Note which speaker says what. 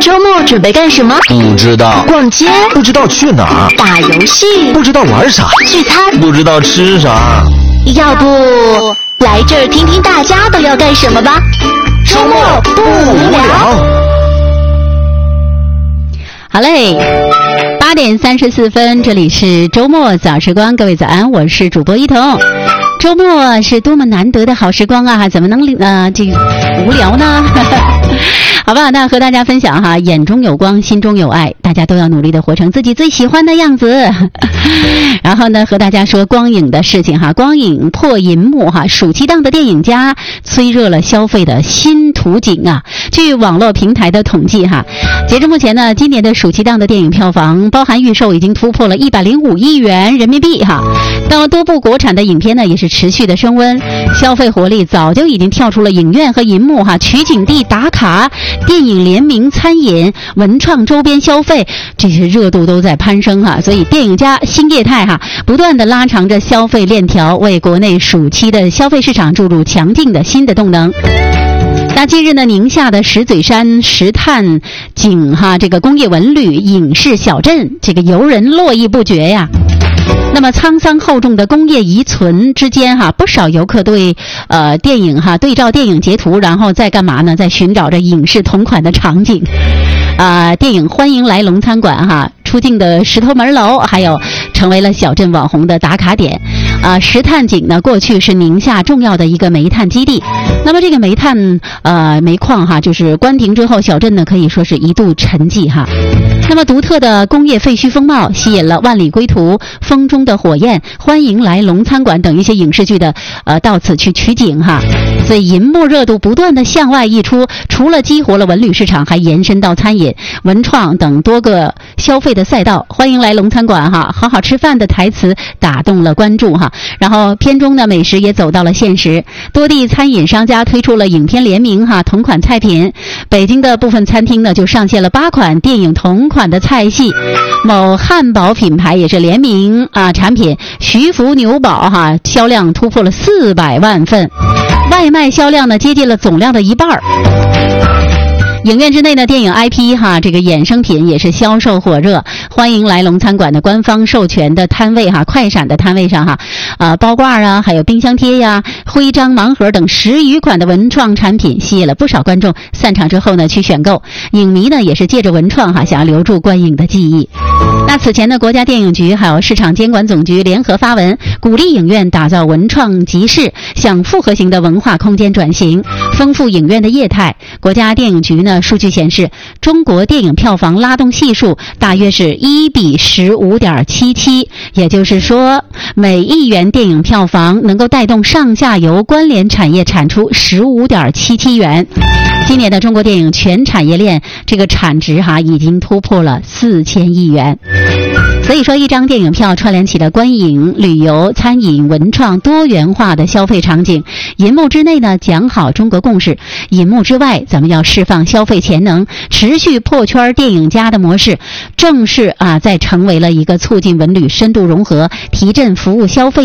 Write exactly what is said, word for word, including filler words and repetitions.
Speaker 1: 周末准备干什么？
Speaker 2: 不知道。
Speaker 1: 逛街？
Speaker 2: 不知道去哪儿。
Speaker 1: 打游戏？
Speaker 2: 不知道玩啥。
Speaker 1: 聚餐？
Speaker 2: 不知道吃啥。
Speaker 1: 要不来这儿听听大家都要干什么吧？
Speaker 2: 周末不无聊。
Speaker 3: 好嘞，八点三十四分，这里是周末早时光，各位早安，我是主播一彤。周末是多么难得的好时光啊，怎么能呃这无聊呢？好吧，那和大家分享哈，眼中有光，心中有爱，大家都要努力的活成自己最喜欢的样子。然后呢，和大家说光影的事情哈，光影破银幕哈，暑期档的电影家催热了消费的新图景啊。据网络平台的统计哈，截至目前呢，今年的暑期档的电影票房包含预售已经突破了一百零五亿元人民币哈。那么多部国产的影片呢，也是持续的升温，消费活力早就已经跳出了影院和银幕哈，取景地打卡。电影联名餐饮、文创周边消费，这些热度都在攀升哈，所以电影家新业态哈，不断的拉长着消费链条，为国内暑期的消费市场注入强劲的新的动能。那近日呢，宁夏的石嘴山石炭井哈，这个工业文旅影视小镇，这个游人络绎不绝呀。那么沧桑厚重的工业遗存之间哈，不少游客对呃电影哈对照电影截图，然后再干嘛呢？在寻找着影视同款的场景。啊、呃，电影欢迎来龙餐馆哈，出镜的石头门楼，还有成为了小镇网红的打卡点。啊、呃，石炭井呢，过去是宁夏重要的一个煤炭基地。那么这个煤炭呃煤矿哈，就是关停之后，小镇呢可以说是一度沉寂哈。那么独特的工业废墟风貌吸引了《万里归途》、《风中的火焰》、《欢迎来龙餐馆》等一些影视剧的呃到此去取景哈，所以银幕热度不断的向外溢出，除了激活了文旅市场，还延伸到餐饮、文创等多个消费的赛道。欢迎来龙餐馆哈，好好吃饭的台词打动了关注哈，然后片中的美食也走到了现实，多地餐饮商家推出了影片联名哈同款菜品，北京的部分餐厅呢就上线了八款电影同款的菜系，某汉堡品牌也是联名啊产品徐福牛堡哈，销量突破了四百万份，外卖销量呢接近了总量的一半儿。影院之内的电影 I P 哈，这个衍生品也是销售火热。欢迎来龙餐馆的官方授权的摊位哈，快闪的摊位上哈，啊包挂啊，还有冰箱贴呀、徽章、盲盒等十余款的文创产品，吸引了不少观众散场之后呢去选购。影迷呢也是借着文创哈，想要留住观影的记忆。那此前呢，国家电影局还有市场监管总局联合发文，鼓励影院打造文创集市，向复合型的文化空间转型，丰富影院的业态。国家电影局呢数据显示，中国电影票房拉动系数大约是一比十五点七七，也就是说，每亿元电影票房能够带动上下游关联产业产出十五点七七元。今年的中国电影全产业链这个产值哈已经突破了四千亿元。所以说，一张电影票串联起了观影、旅游、餐饮、文创多元化的消费场景。银幕之内呢，讲好中国共识；银幕之外，咱们要释放消费潜能，持续破圈电影家的模式，正式啊，在成为了一个促进文旅深度融合、提振服务消费